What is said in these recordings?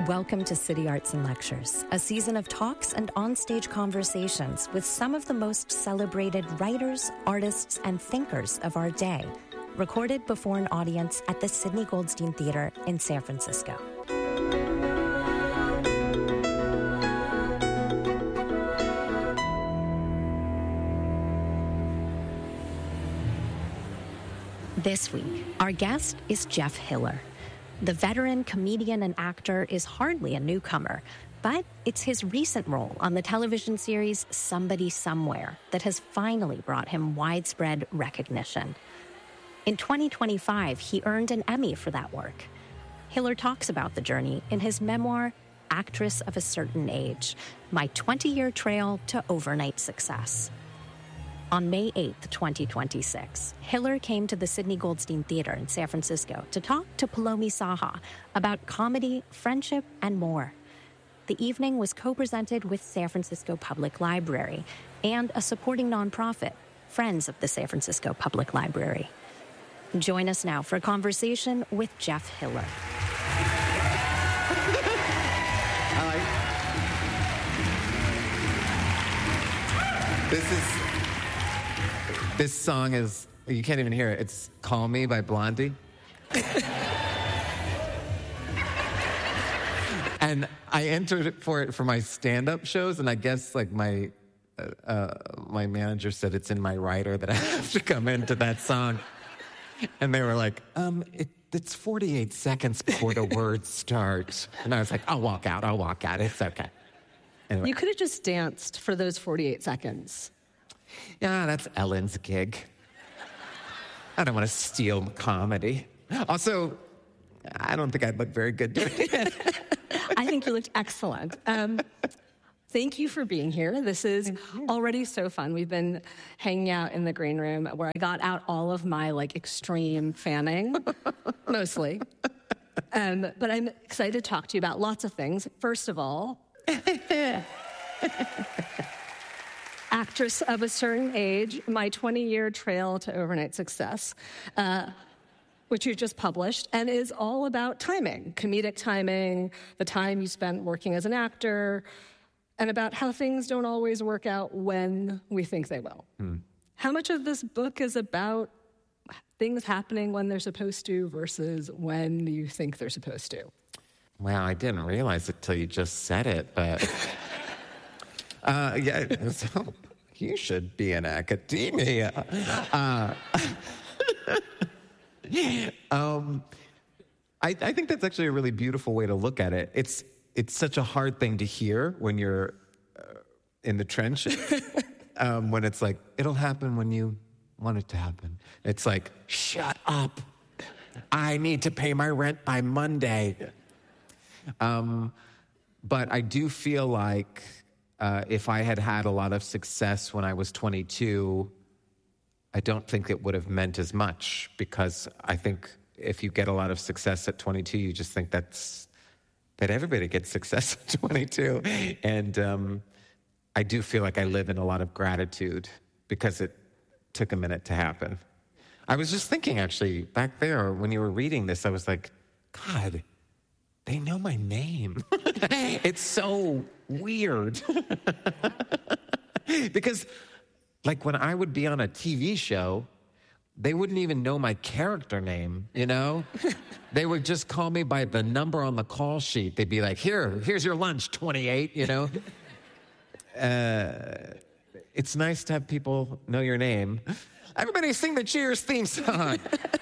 Welcome to City Arts and Lectures, a season of talks and onstage conversations with some of the most celebrated writers, artists, and thinkers of our day, recorded before an audience at the Sidney Goldstein Theater in San Francisco. This week, our guest is Jeff Hiller. The veteran comedian and actor is hardly a newcomer, but it's his recent role on the television series Somebody Somewhere that has finally brought him widespread recognition. In 2025, he earned an Emmy for that work. Hiller talks about the journey in his memoir, Actress of a Certain Age, My 20-Year Trail to Overnight Success. On May 8th, 2026, Hiller came to the Sidney Goldstein Theater in San Francisco to talk to Paulomi Saha about comedy, friendship, and more. The evening was co-presented with San Francisco Public Library and a supporting nonprofit, Friends of the San Francisco Public Library. Join us now for a conversation with Jeff Hiller. This song is, you can't even hear it. It's Call Me by Blondie. And I entered it for my stand-up shows, and I guess like my manager said it's in my writer that I have to come into that song. And they were like, it's 48 seconds before the words start. And I was like, I'll walk out, it's okay. Anyway. You could have just danced for those 48 seconds. Yeah, that's Ellen's gig. I don't want to steal comedy. Also, I don't think I'd look very good doing it. I think you looked excellent. Thank you for being here. This is already so fun. We've been hanging out in the green room where I got out all of my extreme fanning, mostly. But I'm excited to talk to you about lots of things. First of all, Actress of a Certain Age, My 20-Year Trail to Overnight Success, which you just published, and is all about timing, comedic timing, the time you spent working as an actor, and about how things don't always work out when we think they will. How much of this book is about things happening when they're supposed to versus when you think they're supposed to? Well, I didn't realize it till you just said it, but... yeah, so you should be in academia. I think that's actually a really beautiful way to look at it. It's such a hard thing to hear when you're in the trenches. When it's like, it'll happen when you want it to happen. It's like, shut up. I need to pay my rent by Monday. But I do feel like if I had had a lot of success when I was 22, I don't think it would have meant as much, because I think if you get a lot of success at 22, you just think that everybody gets success at 22. And I do feel like I live in a lot of gratitude because it took a minute to happen. I was just thinking, actually, back there when you were reading this, I was like, God, they know my name. It's so weird. Because, when I would be on a TV show, they wouldn't even know my character name, you know? They would just call me by the number on the call sheet. They'd be like, here's your lunch, 28, you know? It's nice to have people know your name. Everybody sing the Cheers theme song.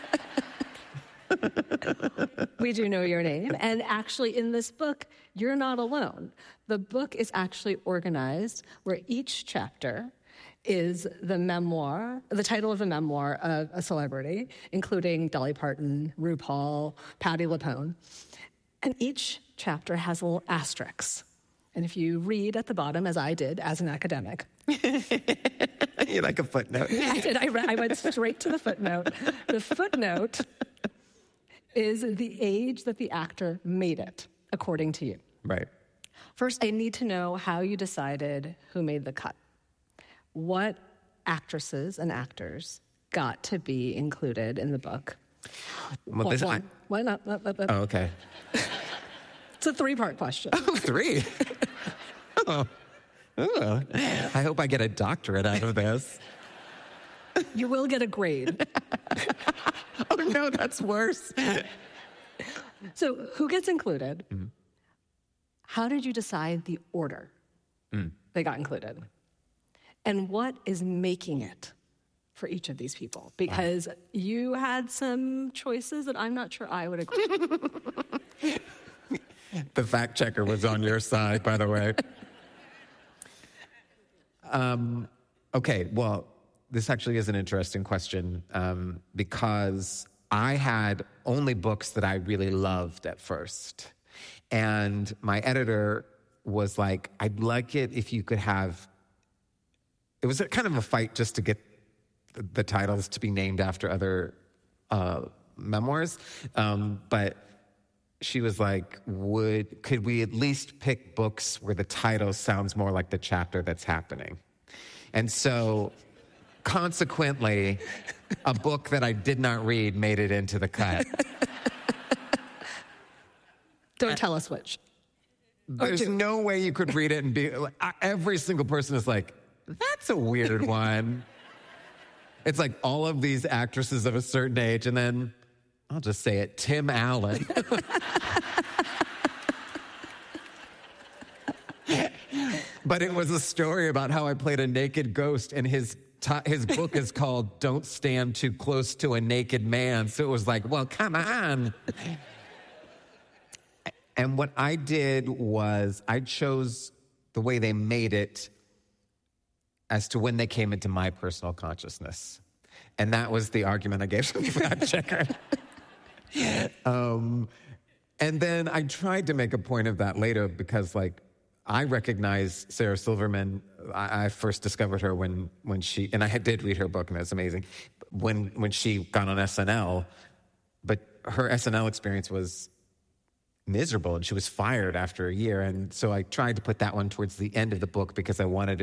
We do know your name. And actually, in this book, you're not alone. The book is actually organized where each chapter is the title of a memoir of a celebrity, including Dolly Parton, RuPaul, Patti LuPone. And each chapter has a little asterisk. And if you read at the bottom, as I did as an academic. You like a footnote. I did. I went straight to the footnote. The footnote is the age that the actor made it, according to you. Right. First, I need to know how you decided who made the cut. What actresses and actors got to be included in the book? Well, Why not? Oh, okay. It's a three-part question. Oh, three? Oh. I hope I get a doctorate out of this. You will get a grade. Oh, no, that's worse. So who gets included? How did you decide the order they got included? And what is making it for each of these people? Because you had some choices that I'm not sure I would agree with. The fact checker was on your side, by the way. Okay, well, this actually is an interesting question because I had only books that I really loved at first. And my editor was like, I'd like it if you could have... It was kind of a fight just to get the titles to be named after other memoirs. But she was like, could we at least pick books where the title sounds more like the chapter that's happening? And so, consequently, a book that I did not read made it into the cut. Don't tell us which. There's no way you could read it and be... Every single person is like, that's a weird one. It's like all of these actresses of a certain age, and then, I'll just say it, Tim Allen. But it was a story about how I played a naked ghost, and his book is called Don't Stand Too Close to a Naked Man. So it was like, well, come on. And what I did was I chose the way they made it as to when they came into my personal consciousness. And that was the argument I gave to the fact checker. And then I tried to make a point of that later because, like, I recognize Sarah Silverman. I first discovered her when she, and I did read her book, and it was amazing, when she got on SNL. But her SNL experience was miserable, and she was fired after a year. And so I tried to put that one towards the end of the book because I wanted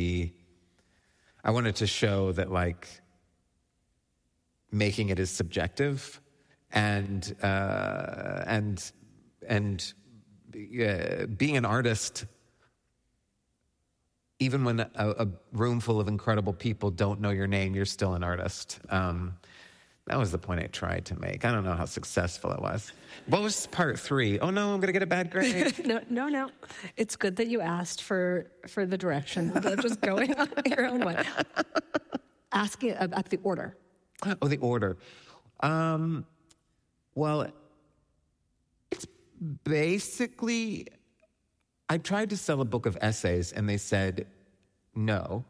to show that, like, making it is subjective, and being an artist, even when a room full of incredible people don't know your name, you're still an artist. That was the point I tried to make. I don't know how successful it was. What was part 3? Oh, no, I'm going to get a bad grade. No. It's good that you asked for the direction, instead of just going on your own way. Asking about the order. Oh, the order. Well, it's basically... I tried to sell a book of essays, and they said, no.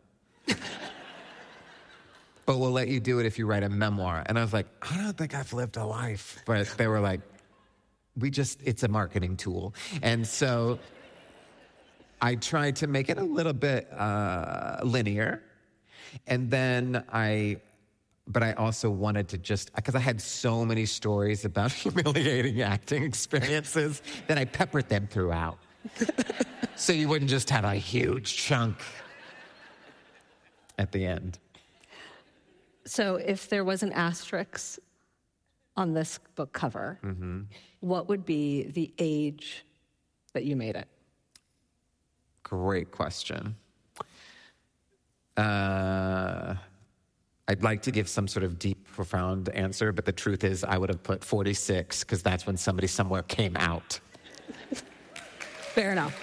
But we'll let you do it if you write a memoir. And I was like, I don't think I've lived a life. But they were like, it's a marketing tool. And so I tried to make it a little bit linear. And then but I also wanted to because I had so many stories about humiliating acting experiences that I peppered them throughout. So you wouldn't just have a huge chunk at the end. So if there was an asterisk on this book cover, what would be the age that you made it? Great question. I'd like to give some sort of deep, profound answer, but the truth is I would have put 46 because that's when somebody somewhere came out. Fair enough.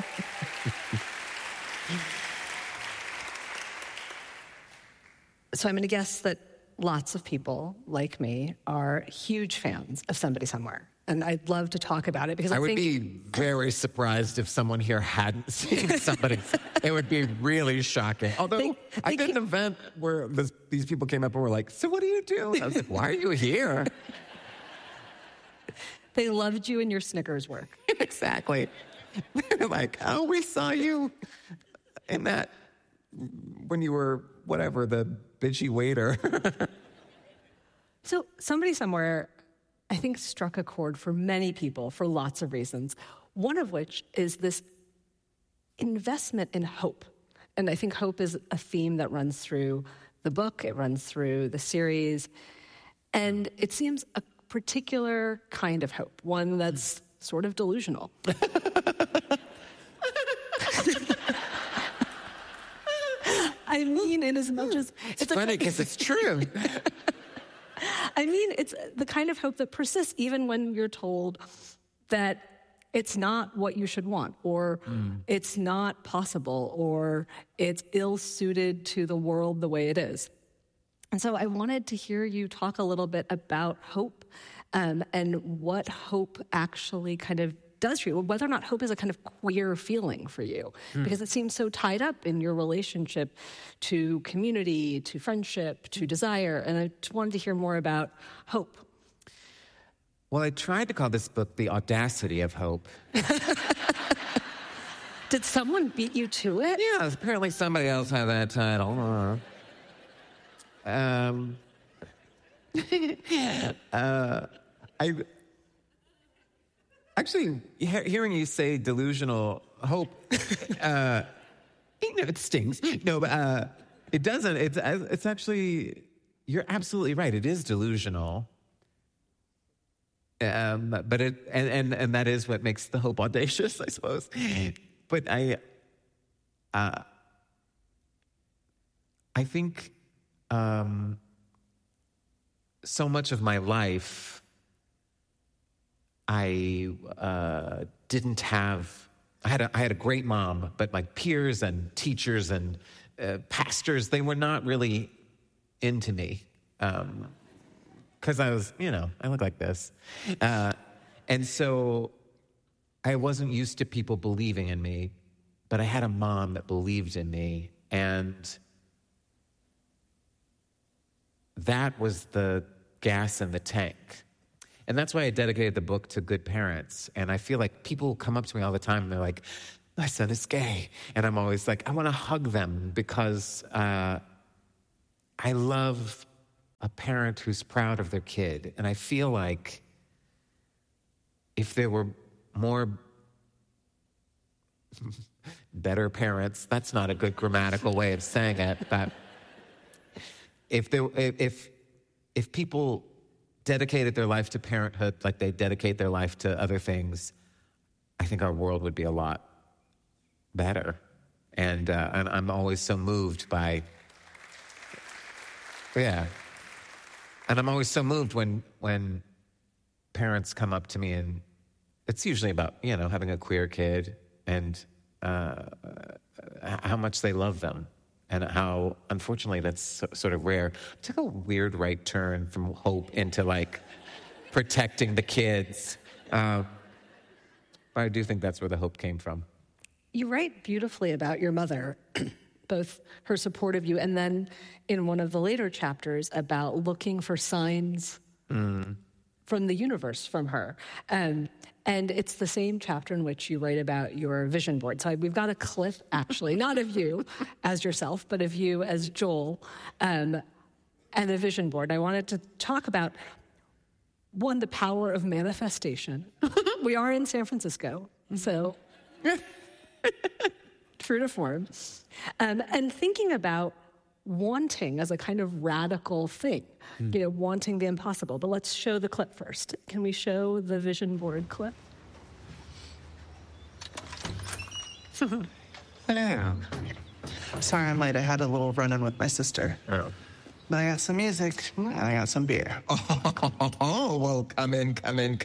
So I'm going to guess that lots of people, like me, are huge fans of Somebody Somewhere. And I'd love to talk about it because I would be very surprised if someone here hadn't seen Somebody. It would be really shocking. Although I did an event where these people came up and were like, so what do you do? And I was like, why are you here? They loved you and your Snickers work. Exactly. They're like, oh, we saw you in that when you were, whatever, the bitchy waiter. So Somebody Somewhere, I think, struck a chord for many people for lots of reasons, one of which is this investment in hope. And I think hope is a theme that runs through the book, it runs through the series, and it seems a particular kind of hope, one that's sort of delusional. I mean, in as much as... It's funny because it's true. I mean, it's the kind of hope that persists even when you're told that it's not what you should want, or it's not possible, or it's ill-suited to the world the way it is. And so I wanted to hear you talk a little bit about hope and what hope actually kind of does for you, whether or not hope is a kind of queer feeling for you, because it seems so tied up in your relationship to community, to friendship, to desire. And I just wanted to hear more about hope. Well, I tried to call this book The Audacity of Hope. Did someone beat you to it? Yeah, apparently somebody else had that title. Actually, hearing you say delusional hope, it stings. No, but it doesn't. It's actually, you're absolutely right. It is delusional. But it and that is what makes the hope audacious, I suppose. But I think so much of my life I didn't have. I had a great mom, but my peers and teachers and pastors, they were not really into me. Because I was, I look like this. And so I wasn't used to people believing in me, but I had a mom that believed in me. And that was the gas in the tank. And that's why I dedicated the book to good parents. And I feel like people come up to me all the time and they're like, my son is gay. And I'm always like, I want to hug them because I love a parent who's proud of their kid. And I feel like if there were more better parents, that's not a good grammatical way of saying it, but if people dedicated their life to parenthood like they dedicate their life to other things, I think our world would be a lot better. And I'm always so moved by, yeah. And I'm always so moved when parents come up to me, and it's usually about, having a queer kid and how much they love them and how, unfortunately, that's sort of rare. I took a weird right turn from hope into, protecting the kids. But I do think that's where the hope came from. You write beautifully about your mother, both her support of you and then in one of the later chapters about looking for signs from the universe from her. And it's the same chapter in which you write about your vision board. So we've got a clip, actually, not of you as yourself, but of you as Joel and the vision board. I wanted to talk about, one, the power of manifestation. We are in San Francisco, so true to form. And thinking about wanting as a kind of radical thing, wanting the impossible. But let's show the clip first. Can we show the vision board clip? Hello. Sorry I'm late. I had a little run-in with my sister. Oh. But I got some music, and I got some beer. Oh, well, come in.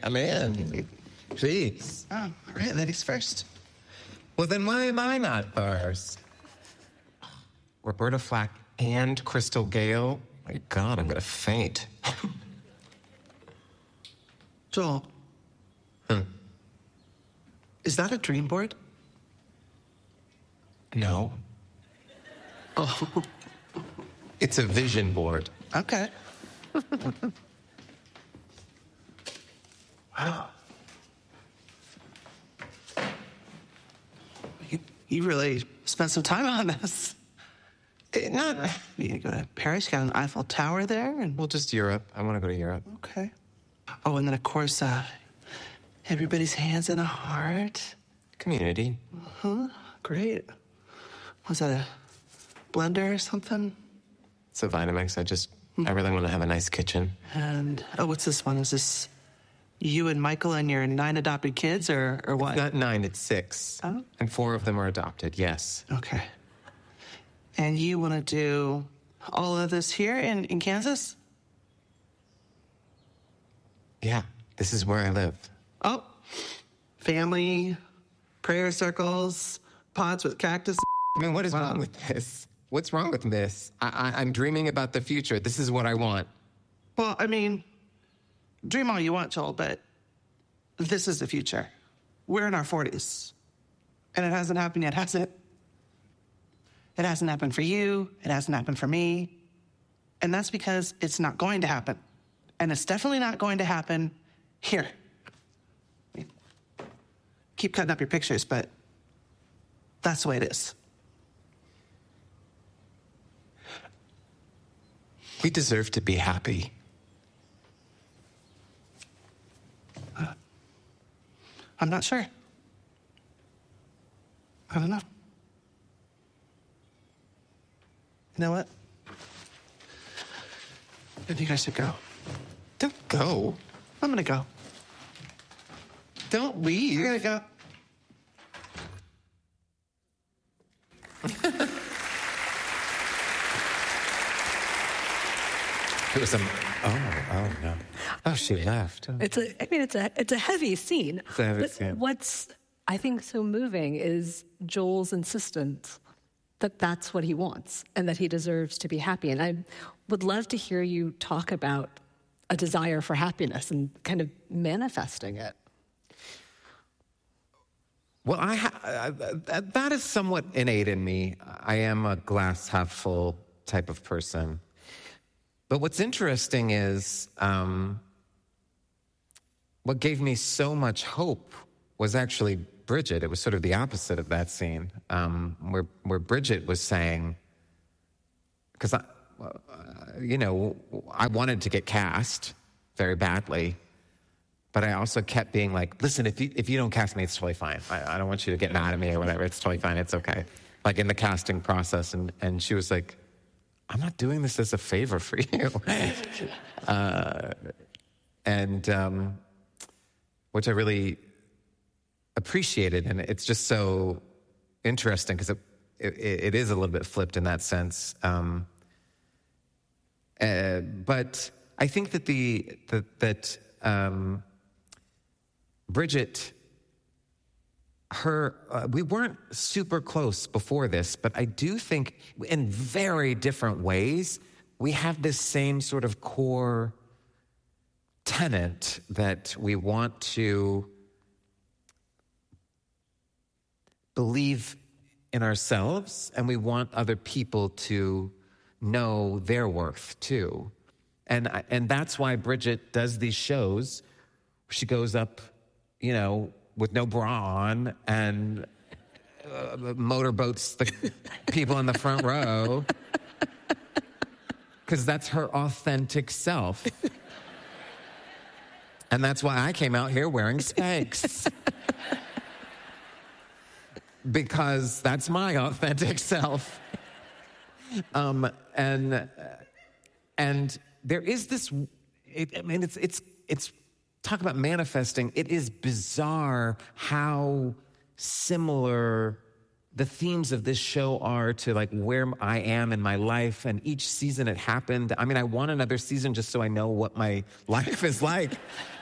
Please. Oh, all right, ladies first. Well, then why am I not first? Roberta Flack and Crystal Gale? My God, I'm gonna faint. Joel. Is that a dream board? No. Oh. It's a vision board. Okay. Wow. You really spent some time on this. You go to Paris, you got an Eiffel Tower there, and Well, just Europe. I want to go to Europe. okay. Oh, and then of course, everybody's hands in a heart. Community. Huh? Great. Was that a blender or something? It's a Vitamix. I really want to have a nice kitchen. And what's this one? Is this You and Michael and your 9 adopted kids, or what? It's not 9, it's 6. Oh. And 4 of them are adopted, yes. Okay. And you want to do all of this here in Kansas? Yeah, this is where I live. Oh, family, prayer circles, pots with cactus. I mean, what is wrong with this? What's wrong with this? I'm dreaming about the future. This is what I want. Well, I mean, dream all you want, Joel, but this is the future. We're in our 40s. And it hasn't happened yet, has it? It hasn't happened for you. It hasn't happened for me. And that's because it's not going to happen. And it's definitely not going to happen here. Keep cutting up your pictures, but that's the way it is. We deserve to be happy. I'm not sure. I don't know. You know what? I think I should go. Don't go. I'm gonna go. Don't leave. You're gonna go. It was oh no. Oh, she left. It's a heavy scene. It's a heavy But scene. what's, I think, so moving is Joel's insistence that that's what he wants and that he deserves to be happy. And I would love to hear you talk about a desire for happiness and kind of manifesting it. Well, that is somewhat innate in me. I am a glass half full type of person. But what's interesting is what gave me so much hope was actually Bridget. It was sort of the opposite of that scene, where Bridget was saying, because I wanted to get cast very badly, but I also kept being like, listen, if you don't cast me, it's totally fine. I don't want you to get mad at me or whatever. It's totally fine. It's okay. Like in the casting process, and she was like, I'm not doing this as a favor for you. Which I really appreciated. And it's just so interesting because it is a little bit flipped in that sense. But I think that Bridget, we weren't super close before this, but I do think in very different ways, we have this same sort of core tenet that we want to believe in ourselves and we want other people to know their worth too. And that's why Bridget does these shows. She goes up, with no bra on and motorboats the people in the front row because that's her authentic self. And that's why I came out here wearing Spanx. Because that's my authentic self. And there is this, it's talk about manifesting. It is bizarre how similar the themes of this show are to like where I am in my life. And each season it happened. I mean, I want another season just so I know what my life is like.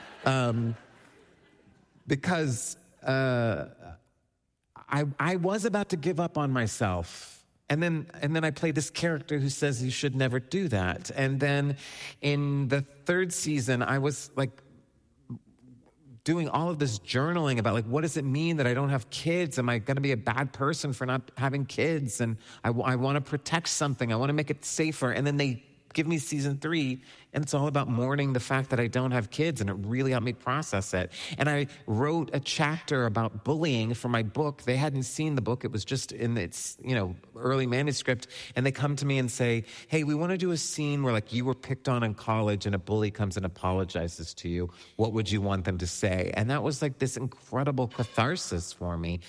Because I was about to give up on myself. And then I played this character who says you should never do that. And then in the third season, I was like doing all of this journaling about like, what does it mean that I don't have kids? Am I going to be a bad person for not having kids? And I want to protect something. I want to make it safer. And then they give me season 3, and it's all about mourning the fact that I don't have kids, and it really helped me process it. And I wrote a chapter about bullying for my book. They hadn't seen the book. It was just in its, early manuscript. And they come to me and say, hey, we want to do a scene where like you were picked on in college and a bully comes and apologizes to you. What would you want them to say? And that was like this incredible catharsis for me.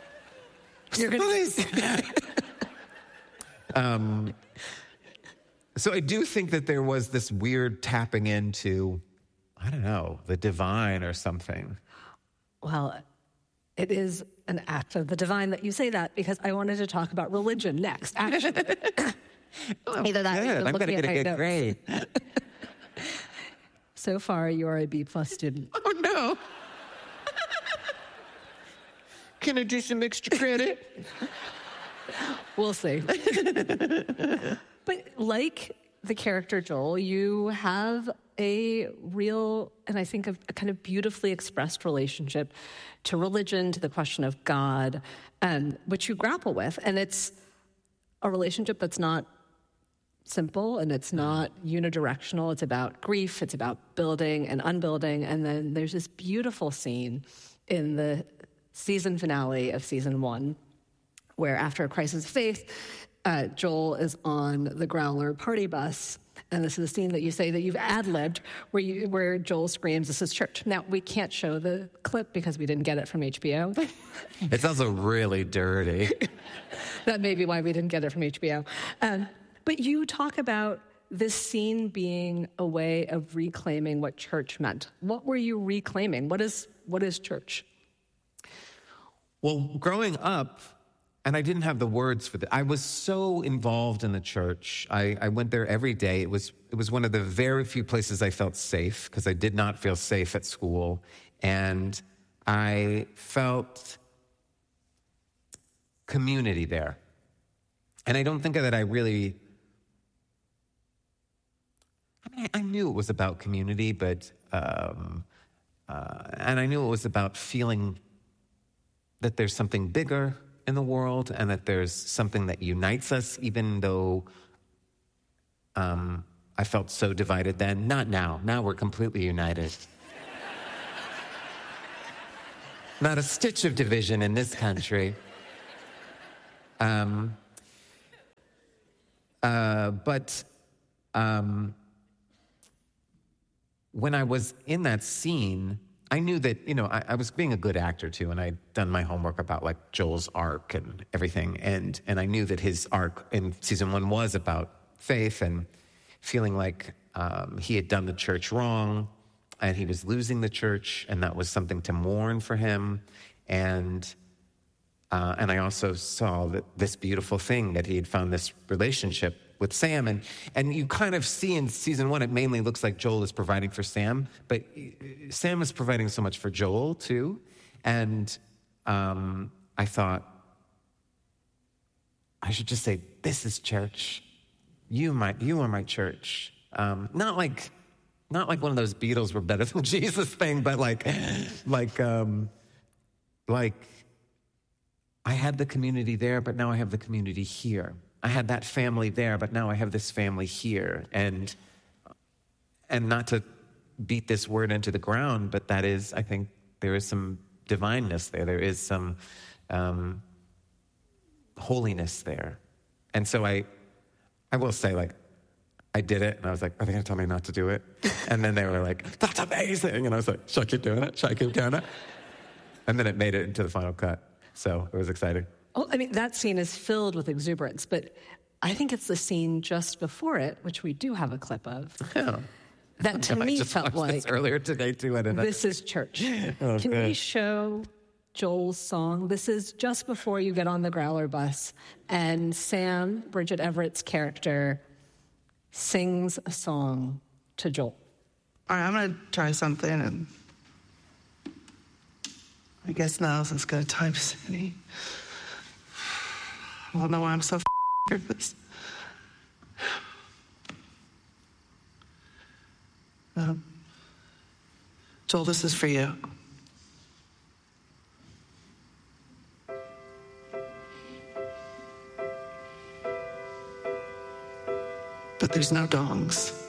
You're gonna So I do think that there was this weird tapping into, I don't know, the divine or something. Well, it is an act of the divine that you say that, because I wanted to talk about religion next, actually. Either that or Good. I'm going to get a good notes. grade. So far, you are a B+ student. Oh, no. Can I do some extra credit? We'll see. But like the character Joel, you have a real, and I think a kind of beautifully expressed relationship to religion, to the question of God, which you grapple with. And it's a relationship that's not simple and it's not unidirectional. It's about grief, it's about building and unbuilding. And then there's this beautiful scene in the season finale of season 1, where after a crisis of faith, Joel is on the Growler party bus. And this is a scene that you say that you've ad-libbed, where Joel screams, "This is church." Now, we can't show the clip because we didn't get it from HBO. It's also really dirty. That may be why we didn't get it from HBO. But you talk about this scene being a way of reclaiming what church meant. What were you reclaiming? What is church? Well, growing up, and I didn't have the words for that. I was so involved in the church. I went there every day. It was one of the very few places I felt safe, because I did not feel safe at school. And I felt community there. And I don't think that I really... I knew it was about community, but... and I knew it was about feeling that there's something bigger in the world, and that there's something that unites us, even though I felt so divided then. Not now. Now we're completely united. Not a stitch of division in this country. When I was in that scene, I knew that, I was being a good actor too, and I'd done my homework about like Joel's arc and everything, and I knew that his arc in season 1 was about faith and feeling like he had done the church wrong, and he was losing the church, and that was something to mourn for him, and I also saw that this beautiful thing that he had found this relationship with Sam, and you kind of see in season 1, it mainly looks like Joel is providing for Sam, but Sam is providing so much for Joel too. And I thought, I should just say, this is church. You are my church. Not like one of those Beatles were better than Jesus thing, but like I had the community there, but now I have the community here. I had that family there, but now I have this family here. And not to beat this word into the ground, but that is, I think there is some divineness there. There is some holiness there. And so I will say, like, I did it, and I was like, are they going to tell me not to do it? And then they were like, that's amazing. And I was like, should I keep doing it? Should I keep doing it? And then it made it into the final cut. So it was exciting. Oh, I mean, that scene is filled with exuberance, but I think it's the scene just before it, which we do have a clip of, that to me felt like earlier today too. This is church. Okay. Can we show Joel's song? This is just before you get on the Growler bus, and Sam, Bridget Everett's character, sings a song to Joel. All right, I'm going to try something, and I guess now's as good a time as any. I don't know why I'm so nervous. Joel, this is for you. But there's no dongs.